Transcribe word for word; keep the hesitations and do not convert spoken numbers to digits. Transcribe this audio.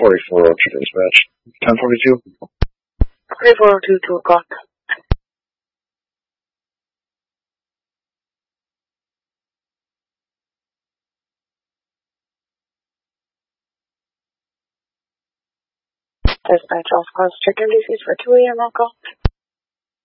forty-four oh two dispatch. ten forty-two. forty-four oh two, two o'clock. Dispatch off course check indices for two A M alcohol.